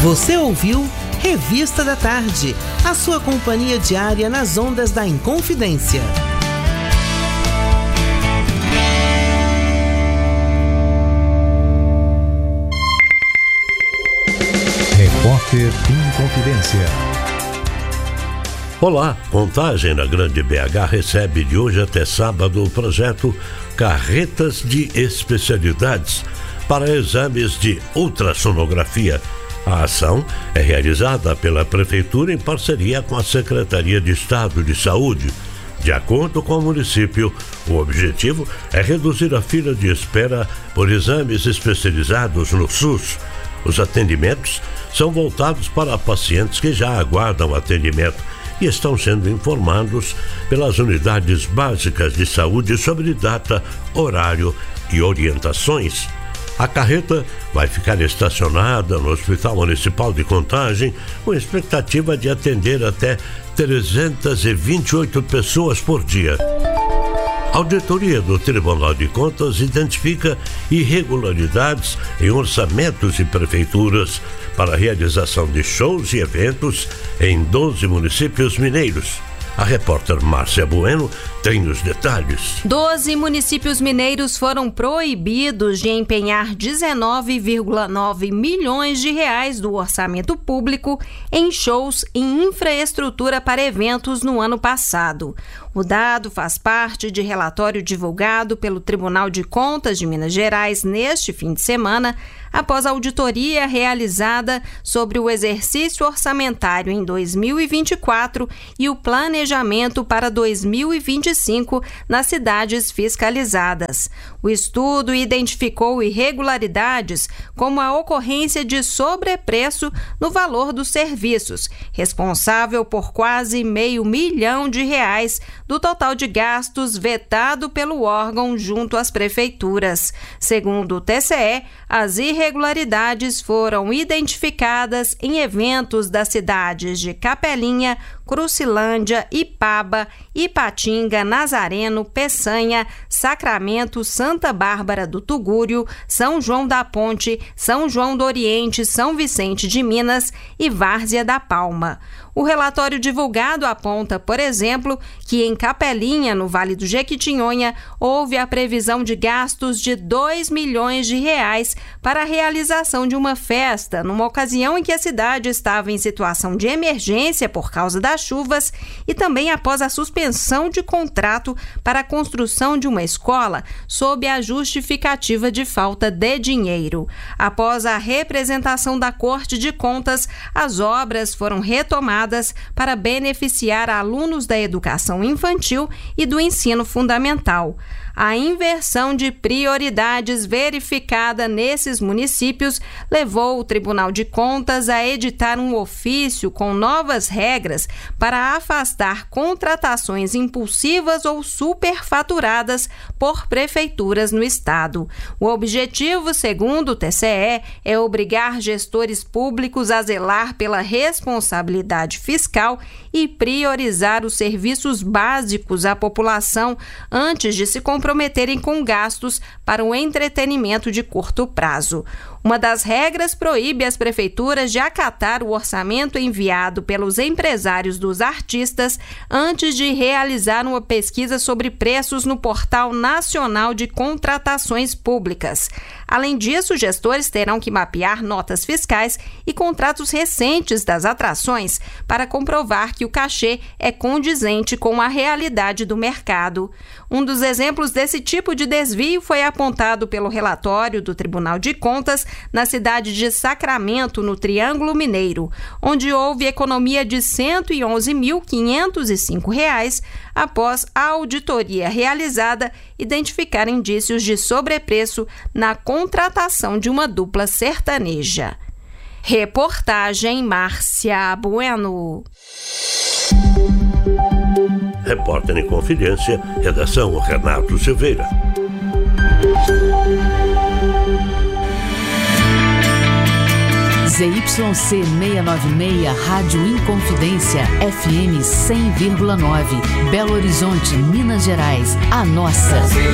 Você ouviu Revista da Tarde, a sua companhia diária nas ondas da Inconfidência. Repórter Inconfidência. Olá, Contagem na Grande BH recebe de hoje até sábado o projeto Carretas de Especialidades para exames de ultrassonografia. A ação é realizada pela Prefeitura em parceria com a Secretaria de Estado de Saúde. De acordo com o município, o objetivo é reduzir a fila de espera por exames especializados no SUS. Os atendimentos são voltados para pacientes que já aguardam atendimento e estão sendo informados pelas unidades básicas de saúde sobre data, horário e orientações. A carreta vai ficar estacionada no Hospital Municipal de Contagem, com expectativa de atender até 328 pessoas por dia. A auditoria do Tribunal de Contas identifica irregularidades em orçamentos de prefeituras para a realização de shows e eventos em 12 municípios mineiros. A repórter Márcia Bueno tem os detalhes. 12 municípios mineiros foram proibidos de empenhar 19,9 milhões de reais do orçamento público em shows e infraestrutura para eventos no ano passado. O dado faz parte de relatório divulgado pelo Tribunal de Contas de Minas Gerais neste fim de semana, após a auditoria realizada sobre o exercício orçamentário em 2024 e o planejamento para 2025 nas cidades fiscalizadas. O estudo identificou irregularidades como a ocorrência de sobrepreço no valor dos serviços, responsável por quase R$500 milhão do total de gastos vetado pelo órgão junto às prefeituras. Segundo o TCE, as irregularidades foram identificadas em eventos das cidades de Capelinha, Crucilândia, Ipaba, Ipatinga, Nazareno, Peçanha, Sacramento, Santa Bárbara do Tugúrio, São João da Ponte, São João do Oriente, São Vicente de Minas e Várzea da Palma. O relatório divulgado aponta, por exemplo, que em Capelinha, no Vale do Jequitinhonha, houve a previsão de gastos de R$2 milhões para a realização de uma festa, numa ocasião em que a cidade estava em situação de emergência por causa das chuvas e também após a suspensão de contrato para a construção de uma escola sob a justificativa de falta de dinheiro. Após a representação da Corte de Contas, as obras foram retomadas para beneficiar alunos da educação infantil e do ensino fundamental. A inversão de prioridades verificada nesses municípios levou o Tribunal de Contas a editar um ofício com novas regras para afastar contratações impulsivas ou superfaturadas por prefeituras no estado. O objetivo, segundo o TCE, é obrigar gestores públicos a zelar pela responsabilidade fiscal e priorizar os serviços básicos à população antes de se comprometerem com gastos para o entretenimento de curto prazo. Uma das regras proíbe as prefeituras de acatar o orçamento enviado pelos empresários dos artistas antes de realizar uma pesquisa sobre preços no Portal Nacional de Contratações Públicas. Além disso, gestores terão que mapear notas fiscais e contratos recentes das atrações para comprovar que o cachê é condizente com a realidade do mercado. Um dos exemplos desse tipo de desvio foi apontado pelo relatório do Tribunal de Contas na cidade de Sacramento, no Triângulo Mineiro, onde houve economia de R$ 111.505 após a auditoria realizada identificar indícios de sobrepreço na contratação de uma dupla sertaneja. Reportagem Márcia Bueno. Repórter em Confidência, redação Renato Silveira. ZYC 696, Rádio Inconfidência, FM 100,9, Belo Horizonte, Minas Gerais, a nossa.